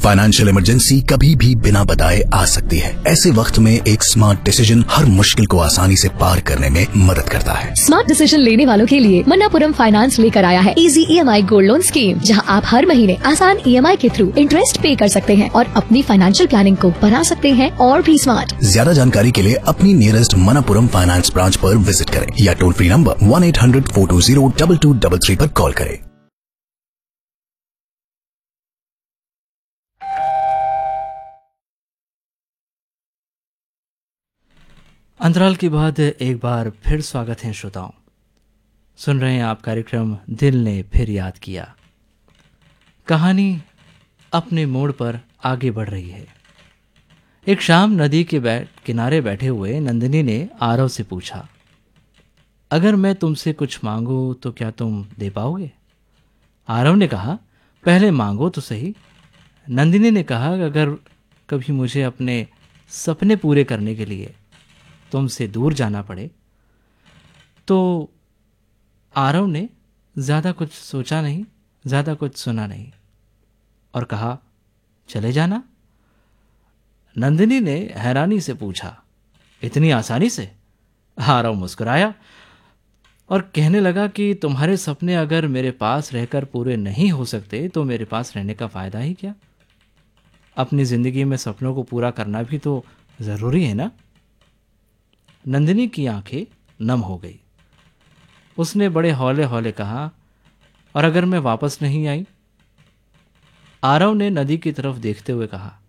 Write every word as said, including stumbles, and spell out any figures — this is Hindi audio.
फाइनेंशियल इमरजेंसी कभी भी बिना बताए आ सकती है। ऐसे वक्त में एक स्मार्ट डिसीजन हर मुश्किल को आसानी से पार करने में मदद करता है। स्मार्ट डिसीजन लेने वालों के लिए मन्नापुरम फाइनेंस लेकर आया है इजी ई एम आई गोल्ड लोन स्कीम, जहां आप हर महीने आसान ई एम आई के थ्रू इंटरेस्ट पे कर सकते हैं और अपनी फाइनेंशियल प्लानिंग को बना सकते हैं और भी स्मार्ट। ज्यादा जानकारी के लिए अपनी नियरेस्ट मन्नापुरम फाइनेंस ब्रांच पर विजिट करें या toll free number one eight hundred four to zero double two double three पर कॉल करें। अंतराल के बाद एक बार फिर स्वागत है श्रोताओं। सुन रहे हैं आप कार्यक्रम दिल ने फिर याद किया। कहानी अपने मोड़ पर आगे बढ़ रही है। एक शाम नदी के बैठ किनारे बैठे हुए नंदिनी ने आरव से पूछा, अगर मैं तुमसे कुछ मांगूं तो क्या तुम दे पाओगे? आरव ने कहा, पहले मांगो तो सही। नंदिनी ने कहा, अगर कभी मुझे अपने सपने पूरे करने के लिए तुमसे दूर जाना पड़े तो। आरव ने ज़्यादा कुछ सोचा नहीं, ज़्यादा कुछ सुना नहीं और कहा, चले जाना। नंदिनी ने हैरानी से पूछा, इतनी आसानी से? आरव मुस्कुराया और कहने लगा कि तुम्हारे सपने अगर मेरे पास रहकर पूरे नहीं हो सकते तो मेरे पास रहने का फ़ायदा ही क्या? अपनी ज़िंदगी में सपनों को पूरा करना भी तो ज़रूरी है ना। नंदिनी की आंखें नम हो गई। उसने बड़े हौले हौले कहा, और अगर मैं वापस नहीं आई? आरव ने नदी की तरफ देखते हुए कहा,